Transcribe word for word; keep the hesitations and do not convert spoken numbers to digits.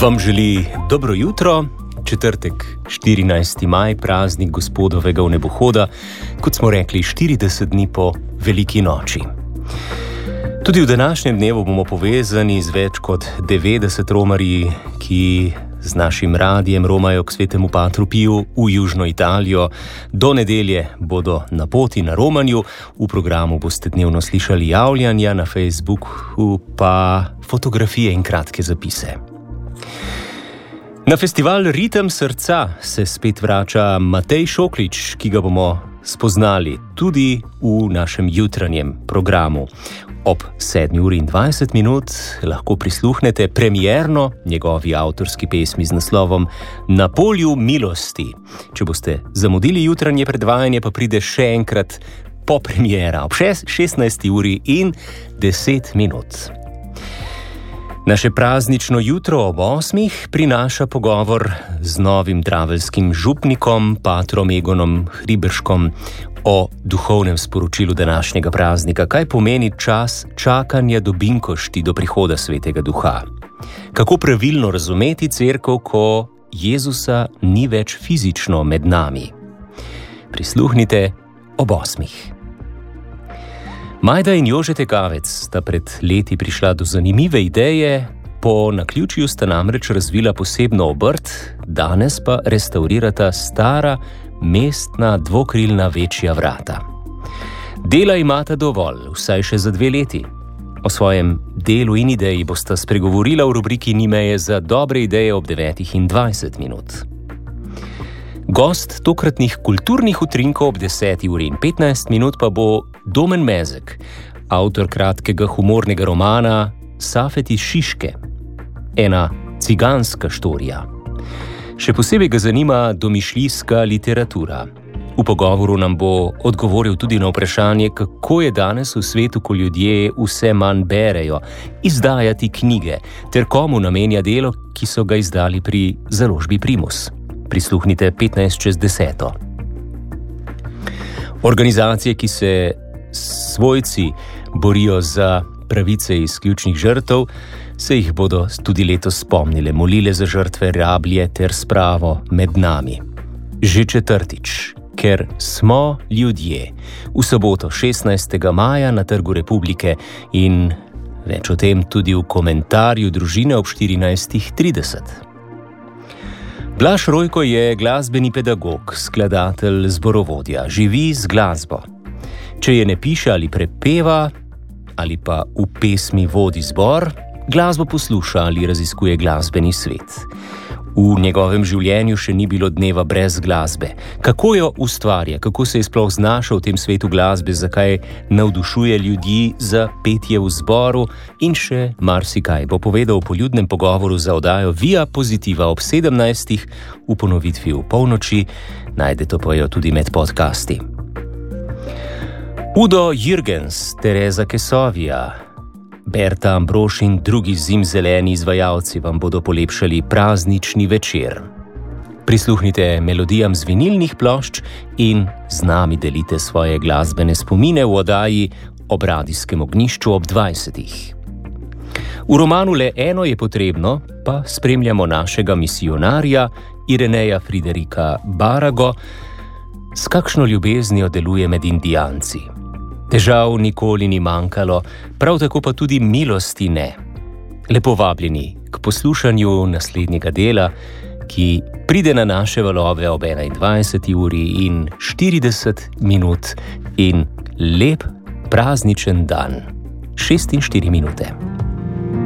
Vam želi dobro jutro, četrtek, štirinajsti maj, praznik Gospodovega vnebohoda, kot smo rekli, štirideset dni po veliki noči. Tudi v današnjem dnevu bomo povezani z več kot devetdeset romarji, ki z našim radijem romajo k svetemu Patru Piju v južno Italijo. Do nedelje bodo na poti na romanju. V programu boste dnevno slišali javljanja, na Facebooku pa fotografije in kratke zapise. Na festival Ritem srca se spet vrača Matej Šoklič, ki ga bomo spoznali tudi v našem jutranjem programu. Ob sedmi uri in dvajset minut lahko prisluhnete premierno njegovi avtorski pesmi z naslovom Na polju milosti. Če boste zamudili jutranje predvajanje, pa pride še enkrat po premiera ob šestnajsti uri in deset minut. Naše praznično jutro ob osmih prinaša pogovor z novim dravelskim župnikom, patrom Egonom Hriberškom, o duhovnem sporočilu današnjega praznika. Kaj pomeni čas čakanja do binkošti, do prihoda Svetega Duha? Kako pravilno razumeti cerkev, ko Jezusa ni več fizično med nami? Prisluhnite ob osmih. Majda in Jože Tekavec sta pred leti prišla do zanimive ideje, po naključju sta namreč razvila posebno obrt, danes pa restaurirata stara mestna dvokrilna večja vrata. Dela imata dovolj, vsaj še za dve leti. O svojem delu in ideji bosta spregovorila v rubriki Ni meje za dobre ideje ob devetih in dvajset minut. Gost tokratnih kulturnih utrinkov ob deseti uri in petnajst minut pa bo Domen Mezek, avtor kratkega humornega romana Safeti Šiške, ena ciganska štorija. Še posebej ga zanima domišljijska literatura. V pogovoru nam bo odgovoril tudi na vprašanje, kako je danes v svetu, ko ljudje vse manj berejo, izdajati knjige, ter komu namenja delo, ki so ga izdali pri založbi Primus. Prisluhnite petnajst čez deseto. Organizacije, ki se svojci borijo za pravice izključnih žrtev, se jih bodo tudi letos spomnile, molile za žrtve rablje ter spravo med nami. Že četrtič, ker smo ljudje, v soboto šestnajstega maja na Trgu Republike in več o tem tudi v komentarju družine ob štirinajstih trideset. Blaž Rojko je glasbeni pedagog, skladatelj, zborovodja, živi z glasbo. Če je ne piše ali prepeva, ali pa v pesmi vodi zbor, glasbo posluša ali raziskuje glasbeni svet. V njegovem življenju še ni bilo dneva brez glasbe. Kako jo ustvarja, kako se je sploh znašel v tem svetu glasbe, zakaj navdušuje ljudi za petje v zboru in še marsikaj bo povedal v poljudnem pogovoru za oddajo Via Pozitiva ob sedemnajstih, v ponovitvi v polnoči, najdete pa jo tudi med podcasti. Udo Jürgens, Tereza Kesovija, Berta Ambrož in drugi zimzeleni izvajalci vam bodo polepšali praznični večer. Prisluhnite melodijam z vinilnih plošč in z nami delite svoje glasbene spomine v oddaji ob radijskem ognjišču ob dvajsetih. V romanu Le eno je potrebno pa spremljamo našega misionarja Ireneja Friderika Barago, s kakšno ljubeznijo deluje med Indijanci. Težav nikoli ni manjkalo, prav tako pa tudi milosti ne. Lepo vabljeni k poslušanju naslednjega dela, ki pride na naše valove ob enaindvajseti uri in štirideset minut in lep prazničen dan. šest in štiri minute.